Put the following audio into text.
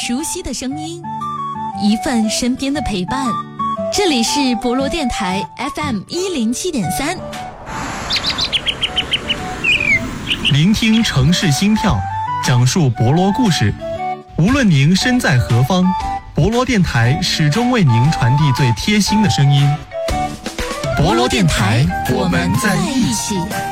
熟悉的声音，一份身边的陪伴。这里是博罗电台 FM107.3， 聆听城市心跳，讲述博罗故事。无论您身在何方，博罗电台始终为您传递最贴心的声音。博罗电台，我们在一起。